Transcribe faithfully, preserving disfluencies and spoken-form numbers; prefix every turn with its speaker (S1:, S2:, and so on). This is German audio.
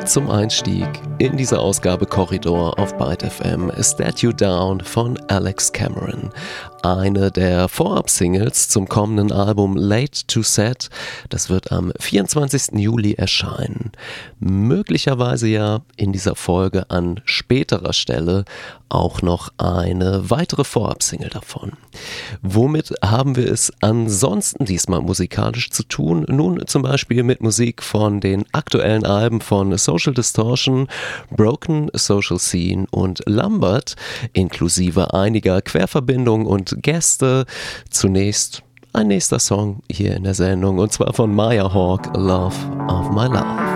S1: Zum Einstieg in diese Ausgabe Korridor auf Byte F M Statue Down von Alex Cameron. Eine der Vorab-Singles zum kommenden Album Late to Set. Das wird am vierundzwanzigsten Juli erscheinen. Möglicherweise ja in dieser Folge an späterer Stelle auch noch eine weitere Vorab-Single davon. Womit haben wir es ansonsten diesmal musikalisch zu tun? Nun zum Beispiel mit Musik von den aktuellen Alben von Social Distortion, Broken Social Scene und Lambert, inklusive einiger Querverbindungen und Gäste. Zunächst ein nächster Song hier in der Sendung, und zwar von Maya Hawke, Love of My Life.